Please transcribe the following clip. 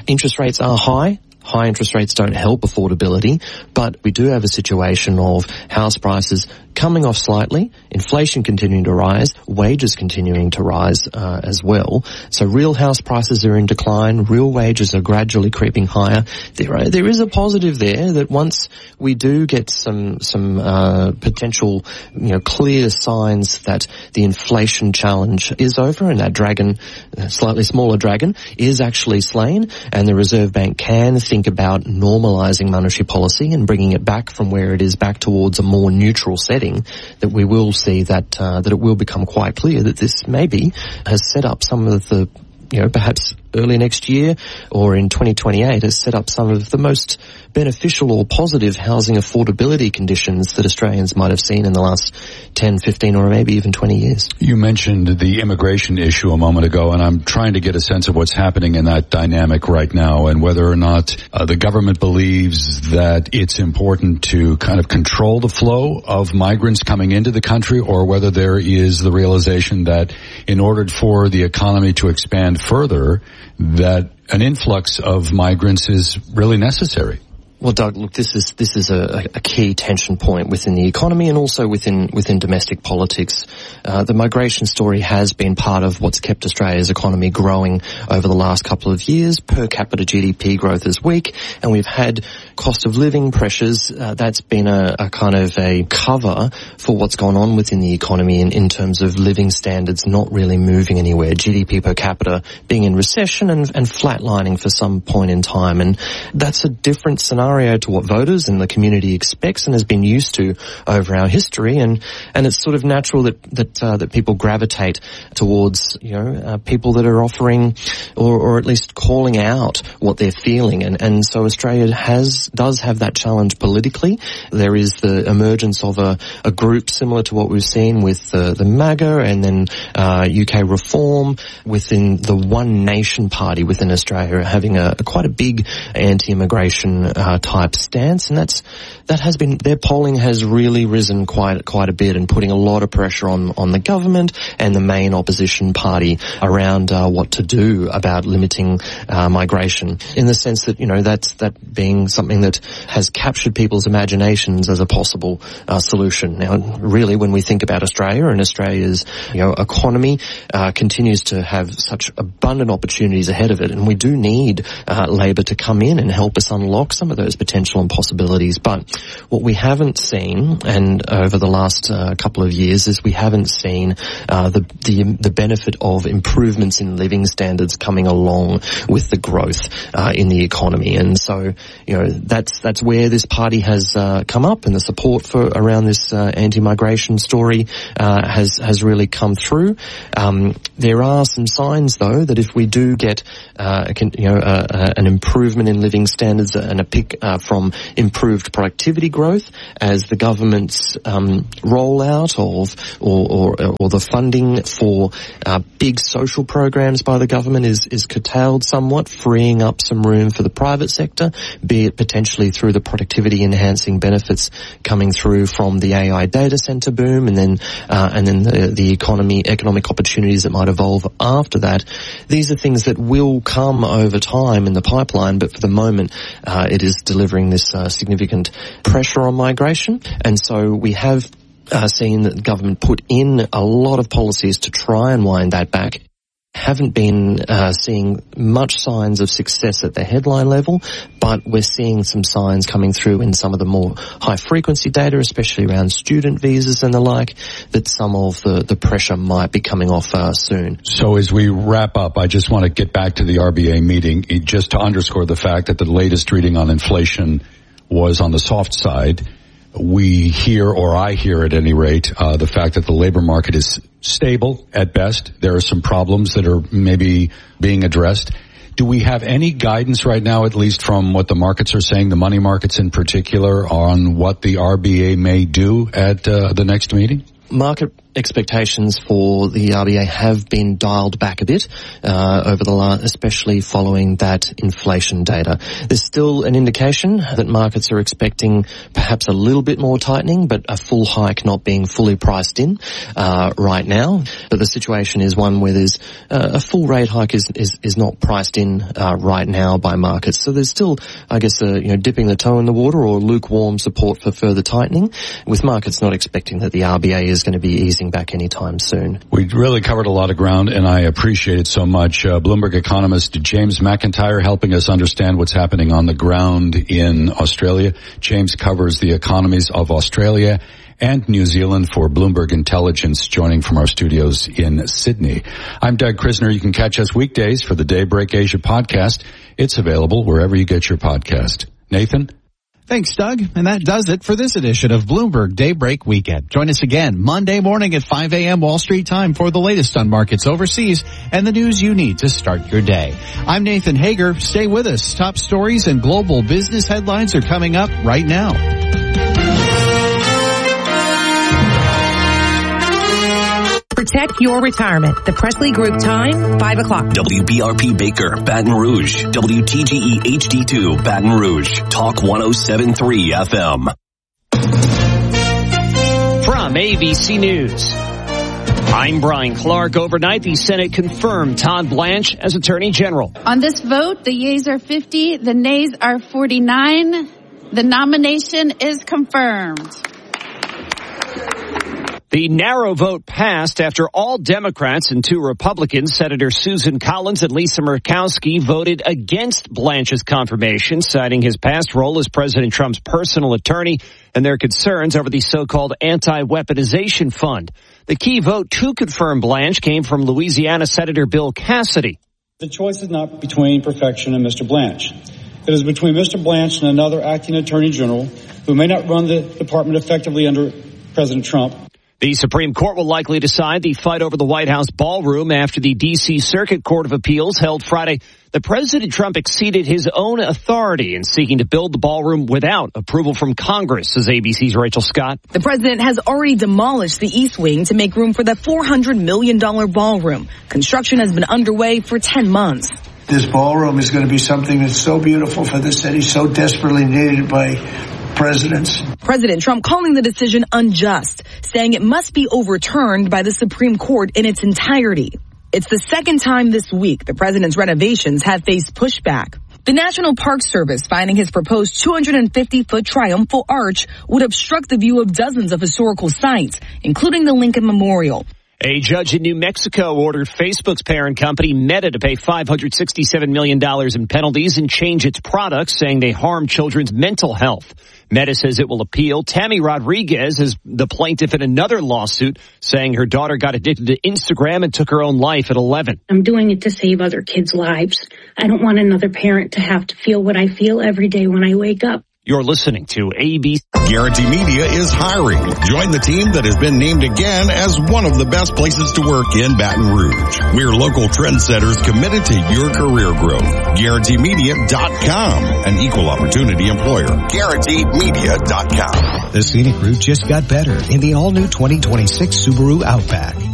Interest rates are high. High interest rates don't help affordability, but we do have a situation of house prices coming off slightly, inflation continuing to rise, wages continuing to rise as well. So real house prices are in decline, real wages are gradually creeping higher. There is a positive there that once we do get some potential, clear signs that the inflation challenge is over and that dragon, slightly smaller dragon, is actually slain, and the Reserve Bank can think about normalising monetary policy and bringing it back from where it is back towards a more neutral setting, that we will see that it will become quite clear that this maybe has set up some of the, perhaps early next year or in 2028 has set up some of the most beneficial or positive housing affordability conditions that Australians might have seen in the last 10, 15 or maybe even 20 years. You mentioned the immigration issue a moment ago, and I'm trying to get a sense of what's happening in that dynamic right now and whether or not the government believes that it's important to kind of control the flow of migrants coming into the country, or whether there is the realization that in order for the economy to expand further, that an influx of migrants is really necessary. Well, Doug, look, this is a key tension point within the economy and also within domestic politics. The migration story has been part of what's kept Australia's economy growing over the last couple of years. Per capita GDP growth is weak, and we've had cost of living pressures. That's been a kind of a cover for what's gone on within the economy in terms of living standards not really moving anywhere. GDP per capita being in recession and flatlining for some point in time, and that's a different scenario to what voters and the community expects and has been used to over our history, and it's sort of natural that people gravitate towards people that are offering or at least calling out what they're feeling, and so Australia does have that challenge politically. There is the emergence of a group similar to what we've seen with the MAGA and then UK Reform within the One Nation Party within Australia, having quite a big anti-immigration type stance, and that has been, their polling has really risen quite a bit and putting a lot of pressure on the government and the main opposition party around what to do about limiting migration, in the sense that that's being something that has captured people's imaginations as a possible solution. Now, really, when we think about Australia and Australia's economy continues to have such abundant opportunities ahead of it, and we do need Labor to come in and help us unlock some of those potential and possibilities. But what we haven't seen, and over the last couple of years, is we haven't seen the benefit of improvements in living standards coming along with the growth in the economy. And so, that's where this party has come up, and the support for around this anti-migration story has really come through. There are some signs, though, that if we do get an improvement in living standards and a pick from improved productivity growth as the government's rollout of or the funding for big social programs by the government is curtailed somewhat, freeing up some room for the private sector, be it potentially through the productivity enhancing benefits coming through from the AI data center boom, and then the economic opportunities that might evolve after that. These are things that will come over time in the pipeline, but for the moment it is delivering this significant pressure on migration. And so we have seen that the government put in a lot of policies to try and wind that back. Haven't been seeing much signs of success at the headline level, but we're seeing some signs coming through in some of the more high-frequency data, especially around student visas and the like, that some of the pressure might be coming off soon. So as we wrap up, I just want to get back to the RBA meeting, just to underscore the fact that the latest reading on inflation was on the soft side. We hear, or I hear at any rate, the fact that the labor market is stable at best. There are some problems that are maybe being addressed. Do we have any guidance right now, at least from what the markets are saying, the money markets in particular, on what the RBA may do at the next meeting? Market expectations for the RBA have been dialed back a bit over the last, especially following that inflation data. There's still an indication that markets are expecting perhaps a little bit more tightening, but a full hike not being fully priced in right now. But the situation is one where there's a full rate hike is not priced in right now by markets. So there's still, I guess, dipping the toe in the water or lukewarm support for further tightening, with markets not expecting that the RBA is going to be easing back anytime soon. We really covered a lot of ground, and I appreciate it so much. Bloomberg economist James McIntyre helping us understand what's happening on the ground in Australia. James covers the economies of Australia and New Zealand for Bloomberg Intelligence, joining from our studios in Sydney. I'm Doug Krisner. You can catch us weekdays for the Daybreak Asia podcast. It's available wherever you get your podcast. Nathan? Thanks, Doug. And that does it for this edition of Bloomberg Daybreak Weekend. Join us again Monday morning at 5 a.m. Wall Street time for the latest on markets overseas and the news you need to start your day. I'm Nathan Hager. Stay with us. Top stories and global business headlines are coming up right now. Protect your retirement. The Presley Group time, 5 o'clock. WBRP Baker, Baton Rouge. WTGE HD2, Baton Rouge. Talk 107.3 FM. From ABC News, I'm Brian Clark. Overnight, the Senate confirmed Todd Blanche as Attorney General. On this vote, the yeas are 50, the nays are 49. The nomination is confirmed. The narrow vote passed after all Democrats and 2 Republicans, Senator Susan Collins and Lisa Murkowski, voted against Blanche's confirmation, citing his past role as President Trump's personal attorney and their concerns over the so-called anti-weaponization fund. The key vote to confirm Blanche came from Louisiana Senator Bill Cassidy. The choice is not between perfection and Mr. Blanche. It is between Mr. Blanche and another acting attorney general who may not run the department effectively under President Trump. The Supreme Court will likely decide the fight over the White House ballroom after the D.C. Circuit Court of Appeals held Friday that President Trump exceeded his own authority in seeking to build the ballroom without approval from Congress, says ABC's Rachel Scott. The president has already demolished the East Wing to make room for the $400 million ballroom. Construction has been underway for 10 months. This ballroom is going to be something that's so beautiful for the city, so desperately needed by presidents. President Trump calling the decision unjust, saying it must be overturned by the Supreme Court in its entirety. It's the second time this week the president's renovations have faced pushback. The National Park Service finding his proposed 250-foot triumphal arch would obstruct the view of dozens of historical sites, including the Lincoln Memorial. A judge in New Mexico ordered Facebook's parent company, Meta, to pay $567 million in penalties and change its products, saying they harm children's mental health. Meta says it will appeal. Tammy Rodriguez is the plaintiff in another lawsuit, saying her daughter got addicted to Instagram and took her own life at 11. I'm doing it to save other kids' lives. I don't want another parent to have to feel what I feel every day when I wake up. You're listening to ABC. Guarantee Media is hiring. Join the team that has been named again as one of the best places to work in Baton Rouge. We're local trendsetters committed to your career growth. GuaranteeMedia.com, an equal opportunity employer. GuaranteeMedia.com. The scenic route just got better in the all-new 2026 Subaru Outback.